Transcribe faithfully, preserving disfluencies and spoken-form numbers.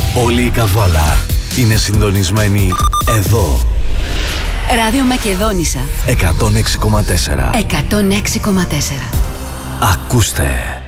Όλη η Καβάλα είναι συντονισμένη εδώ. Ράδιο Μακεδόνισσα εκατόν έξι κόμμα τέσσερα. εκατόν έξι κόμμα τέσσερα. Ακούστε.